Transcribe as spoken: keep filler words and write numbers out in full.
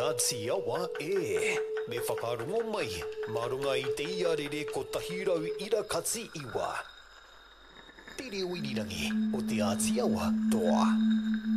Ātiawa e, me whakarongo mai, marunga I te iarere ko tahirau ira kati iwa. Te reo irirangi o te Ātiawa toa.